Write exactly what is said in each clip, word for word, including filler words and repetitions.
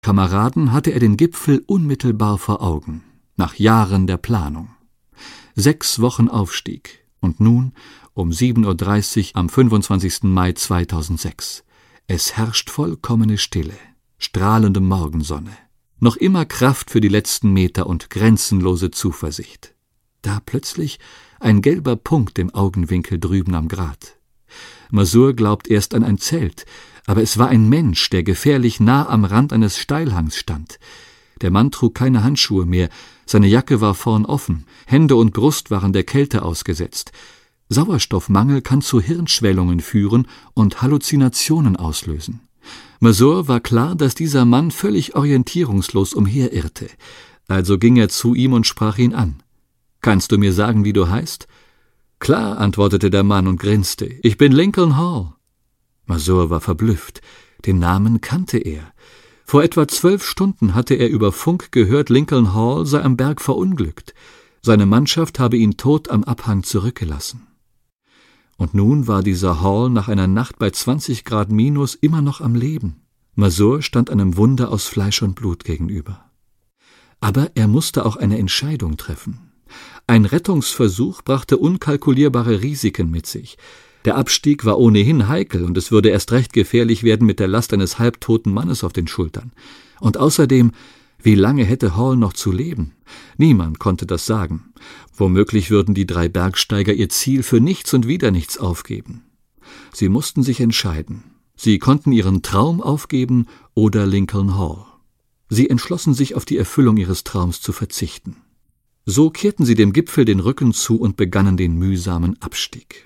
Kameraden hatte er den Gipfel unmittelbar vor Augen, nach Jahren der Planung. Sechs Wochen Aufstieg und nun um sieben Uhr dreißig am fünfundzwanzigsten Mai zweitausendsechs. Es herrscht vollkommene Stille, strahlende Morgensonne, noch immer Kraft für die letzten Meter und grenzenlose Zuversicht. Da plötzlich ein gelber Punkt im Augenwinkel drüben am Grat. Masur glaubt erst an ein Zelt, aber es war ein Mensch, der gefährlich nah am Rand eines Steilhangs stand. Der Mann trug keine Handschuhe mehr, seine Jacke war vorn offen, Hände und Brust waren der Kälte ausgesetzt. Sauerstoffmangel kann zu Hirnschwellungen führen und Halluzinationen auslösen. Masur war klar, dass dieser Mann völlig orientierungslos umherirrte. Also ging er zu ihm und sprach ihn an. »Kannst du mir sagen, wie du heißt?« »Klar«, antwortete der Mann und grinste, »ich bin Lincoln Hall.« Masur war verblüfft. Den Namen kannte er. Vor etwa zwölf Stunden hatte er über Funk gehört, Lincoln Hall sei am Berg verunglückt. Seine Mannschaft habe ihn tot am Abhang zurückgelassen. Und nun war dieser Hall nach einer Nacht bei zwanzig Grad minus immer noch am Leben. Masur stand einem Wunder aus Fleisch und Blut gegenüber. Aber er musste auch eine Entscheidung treffen. Ein Rettungsversuch brachte unkalkulierbare Risiken mit sich. Der Abstieg war ohnehin heikel und es würde erst recht gefährlich werden mit der Last eines halbtoten Mannes auf den Schultern. Und außerdem, wie lange hätte Hall noch zu leben? Niemand konnte das sagen. Womöglich würden die drei Bergsteiger ihr Ziel für nichts und wieder nichts aufgeben. Sie mussten sich entscheiden. Sie konnten ihren Traum aufgeben oder Lincoln Hall. Sie entschlossen sich, auf die Erfüllung ihres Traums zu verzichten. So kehrten sie dem Gipfel den Rücken zu und begannen den mühsamen Abstieg.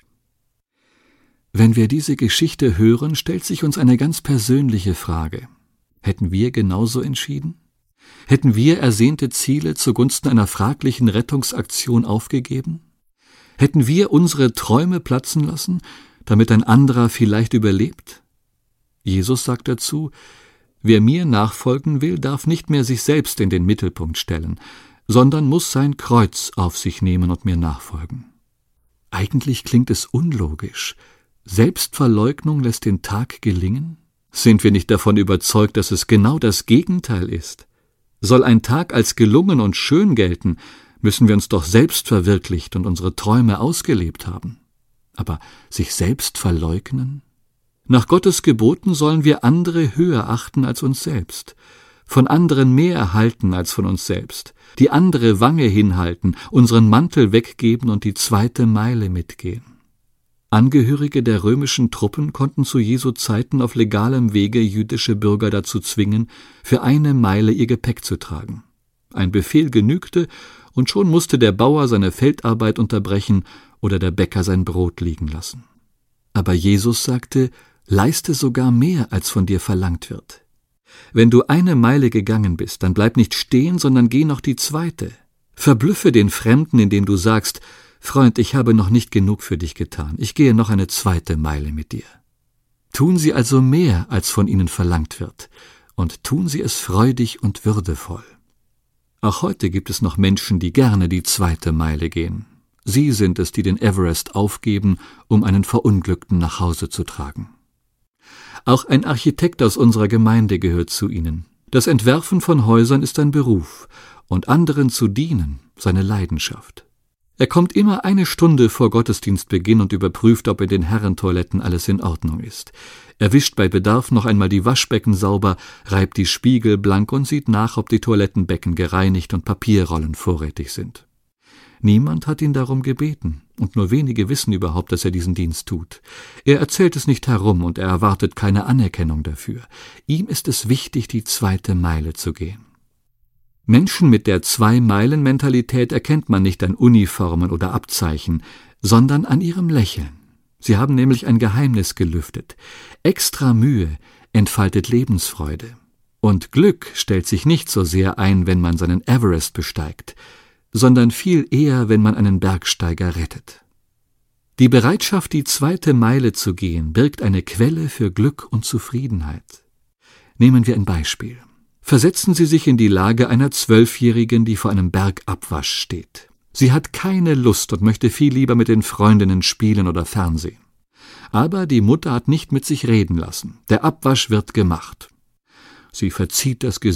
Wenn wir diese Geschichte hören, stellt sich uns eine ganz persönliche Frage. Hätten wir genauso entschieden? Hätten wir ersehnte Ziele zugunsten einer fraglichen Rettungsaktion aufgegeben? Hätten wir unsere Träume platzen lassen, damit ein anderer vielleicht überlebt? Jesus sagt dazu, wer mir nachfolgen will, darf nicht mehr sich selbst in den Mittelpunkt stellen, sondern muss sein Kreuz auf sich nehmen und mir nachfolgen. Eigentlich klingt es unlogisch. Selbstverleugnung lässt den Tag gelingen? Sind wir nicht davon überzeugt, dass es genau das Gegenteil ist? Soll ein Tag als gelungen und schön gelten, müssen wir uns doch selbst verwirklicht und unsere Träume ausgelebt haben. Aber sich selbst verleugnen? Nach Gottes Geboten sollen wir andere höher achten als uns selbst, von anderen mehr erhalten als von uns selbst, die andere Wange hinhalten, unseren Mantel weggeben und die zweite Meile mitgehen. Angehörige der römischen Truppen konnten zu Jesu Zeiten auf legalem Wege jüdische Bürger dazu zwingen, für eine Meile ihr Gepäck zu tragen. Ein Befehl genügte, und schon musste der Bauer seine Feldarbeit unterbrechen oder der Bäcker sein Brot liegen lassen. Aber Jesus sagte, leiste sogar mehr, als von dir verlangt wird. Wenn du eine Meile gegangen bist, dann bleib nicht stehen, sondern geh noch die zweite. Verblüffe den Fremden, indem du sagst, Freund, ich habe noch nicht genug für dich getan, ich gehe noch eine zweite Meile mit dir. Tun Sie also mehr, als von Ihnen verlangt wird, und tun Sie es freudig und würdevoll. Auch heute gibt es noch Menschen, die gerne die zweite Meile gehen. Sie sind es, die den Everest aufgeben, um einen Verunglückten nach Hause zu tragen. Auch ein Architekt aus unserer Gemeinde gehört zu ihnen. Das Entwerfen von Häusern ist ein Beruf, und anderen zu dienen, seine Leidenschaft. Er kommt immer eine Stunde vor Gottesdienstbeginn und überprüft, ob in den Herrentoiletten alles in Ordnung ist. Er wischt bei Bedarf noch einmal die Waschbecken sauber, reibt die Spiegel blank und sieht nach, ob die Toilettenbecken gereinigt und Papierrollen vorrätig sind. Niemand hat ihn darum gebeten, und nur wenige wissen überhaupt, dass er diesen Dienst tut. Er erzählt es nicht herum und er erwartet keine Anerkennung dafür. Ihm ist es wichtig, die zweite Meile zu gehen. Menschen mit der Zwei-Meilen-Mentalität erkennt man nicht an Uniformen oder Abzeichen, sondern an ihrem Lächeln. Sie haben nämlich ein Geheimnis gelüftet. Extra Mühe entfaltet Lebensfreude. Und Glück stellt sich nicht so sehr ein, wenn man seinen Everest besteigt, sondern viel eher, wenn man einen Bergsteiger rettet. Die Bereitschaft, die zweite Meile zu gehen, birgt eine Quelle für Glück und Zufriedenheit. Nehmen wir ein Beispiel. Versetzen Sie sich in die Lage einer Zwölfjährigen, die vor einem Bergabwasch steht. Sie hat keine Lust und möchte viel lieber mit den Freundinnen spielen oder Fernsehen. Aber die Mutter hat nicht mit sich reden lassen. Der Abwasch wird gemacht. Sie verzieht das